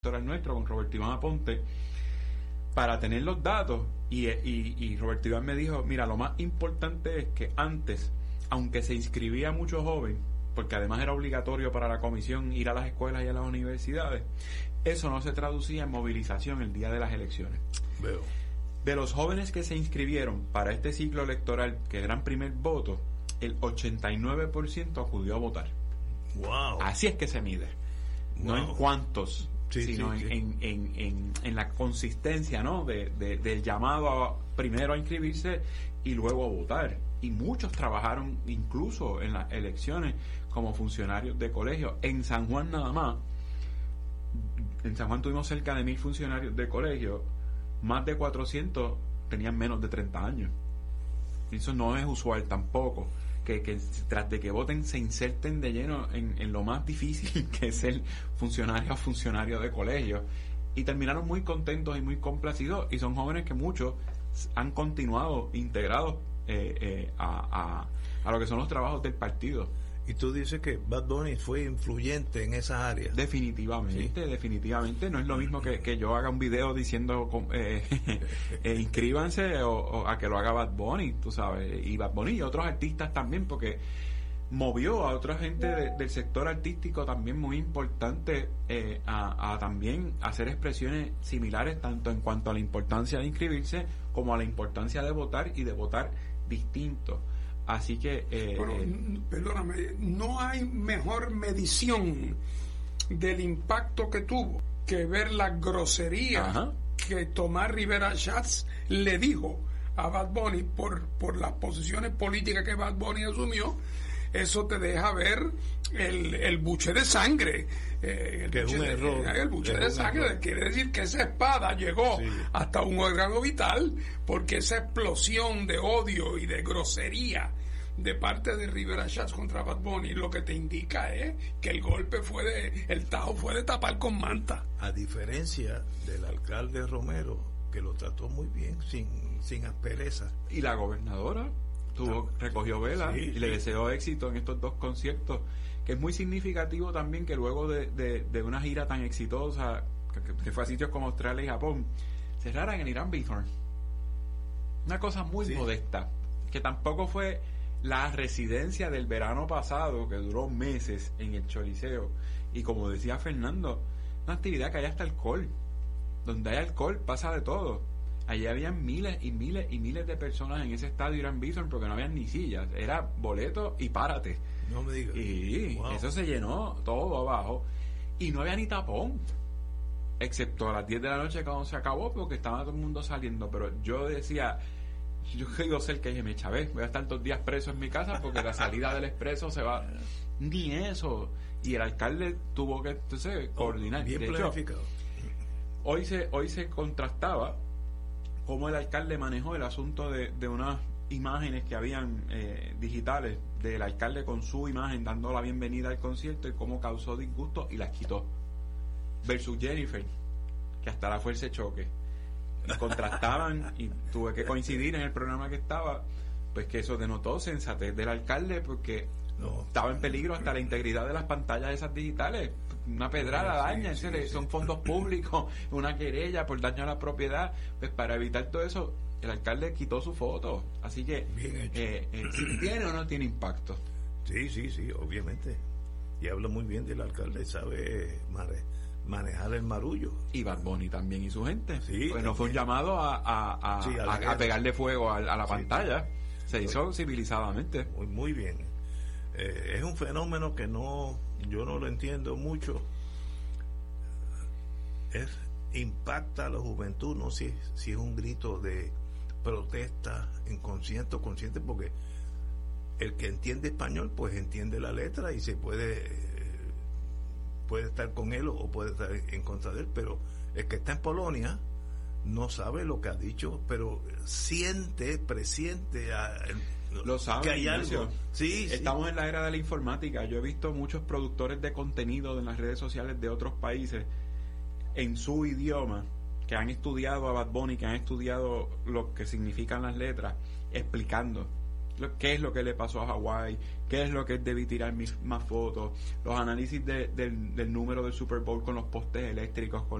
electoral nuestro con Roberto Iván Aponte para tener los datos y Roberto Iván me dijo, mira, lo más importante es que antes, aunque se inscribía mucho joven, porque además era obligatorio para la comisión ir a las escuelas y a las universidades, eso no se traducía en movilización el día de las elecciones. Veo. De los jóvenes que se inscribieron para este ciclo electoral, que eran primer voto, el 89% acudió a votar. Wow. Así es que se mide. Wow. No en cuántos, sí, sino sí. en la consistencia, ¿no? del llamado primero a inscribirse y luego a votar. Y muchos trabajaron incluso en las elecciones como funcionarios de colegio. En San Juan nada más, en San Juan tuvimos cerca de 1,000 funcionarios de colegio, más de 400 tenían menos de 30 años. Eso no es usual tampoco, que tras de que voten se inserten de lleno en lo más difícil que es ser funcionario de colegio, y terminaron muy contentos y muy complacidos, y son jóvenes que muchos han continuado integrados a lo que son los trabajos del partido. Y tú dices que Bad Bunny fue influyente en esas áreas. Definitivamente, sí. Definitivamente. No es lo mismo que yo haga un video diciendo inscríbanse o a que lo haga Bad Bunny, tú sabes, y Bad Bunny y otros artistas también, porque movió a otra gente del sector artístico también muy importante a también hacer expresiones similares, tanto en cuanto a la importancia de inscribirse como a la importancia de votar y de votar distinto. Así que perdóname, no hay mejor medición del impacto que tuvo que ver la grosería ajá. que Tomás Rivera Schatz le dijo a Bad Bunny por las posiciones políticas que Bad Bunny asumió. Eso te deja ver el buche de sangre, el buche de sangre quiere decir que esa espada llegó hasta un órgano vital, porque esa explosión de odio y de grosería de parte de Rivera Schatz contra Bad Bunny lo que te indica es que el golpe el tajo fue de tapar con manta. A diferencia del alcalde Romero, que lo trató muy bien, sin aspereza. Y la gobernadora recogió vela y le deseó éxito en estos 2 conciertos, que es muy significativo también que luego de una gira tan exitosa que fue a sitios como Australia y Japón, cerraran en Irán Bithorn, una cosa muy modesta, que tampoco fue la residencia del verano pasado, que duró meses en el Choliseo, y como decía Fernando, una actividad que hay hasta alcohol, donde hay alcohol pasa de todo. Allí habían miles y miles y miles de personas en ese estadio Irán Bithorn, porque no habían ni sillas, era boleto y párate. No me digas. Y wow. Eso se llenó todo abajo y no había ni tapón, excepto a las 10 de la noche cuando se acabó, porque estaba todo el mundo saliendo. Pero yo decía, yo quiero ser que dije, me chavé, voy a estar 2 días preso en mi casa porque la salida del expreso se va. Ni eso. Y el alcalde tuvo que entonces coordinar. Bien planificado. Hoy se contrastaba cómo el alcalde manejó el asunto de unas imágenes que habían digitales del alcalde con su imagen dando la bienvenida al concierto, y cómo causó disgusto y las quitó, versus Jennifer, que hasta la fue ese choque, y contrastaban, y tuve que coincidir en el programa que estaba, pues que eso denotó sensatez del alcalde, porque estaba en peligro hasta la integridad de las pantallas esas digitales. Una pedrada daña, son fondos públicos, una querella por daño a la propiedad. Pues para evitar todo eso, el alcalde quitó su foto. Así que si tiene o no tiene impacto. Sí, obviamente. Y habla muy bien del alcalde, sabe manejar el marullo. Y Bad Bunny también y su gente. Pues no fue un llamado a pegarle fuego a la pantalla. Se hizo civilizadamente. Muy bien. Es un fenómeno que yo no lo entiendo mucho. Impacta a la juventud, no sé si es un grito de protesta inconsciente o consciente, porque el que entiende español pues entiende la letra y se puede estar con él o puede estar en contra de él, pero el que está en Polonia no sabe lo que ha dicho, pero presiente lo sabe, que hay algo. Estamos en la era de la informática. Yo he visto muchos productores de contenido en las redes sociales de otros países en su idioma, que han estudiado a Bad Bunny, que han estudiado lo que significan las letras, explicando qué es lo que le pasó a Hawái, qué es lo que debí tirar más fotos, los análisis del número del Super Bowl con los postes eléctricos, con